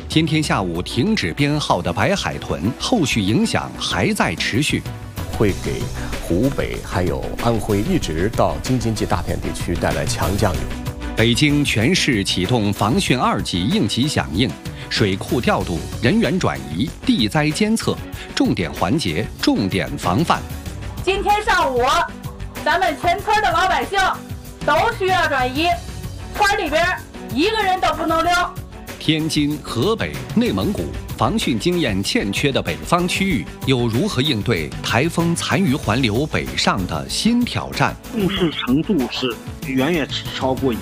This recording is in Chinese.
今天下午停止编号的白海豚，后续影响还在持续， 会给湖北还有安徽一直到京津冀大片地区带来强降雨。 北京全市启动防汛2级应急响应，水库调度、人员转移、地灾监测，重点环节、重点防范。 今天上午，咱们全村的老百姓都需要转移，村里边一个人都不能留。 天津、河北、内蒙古防汛经验欠缺的北方区域，又如何应对台风残余环流北上的新挑战？ 重视程度是远远超过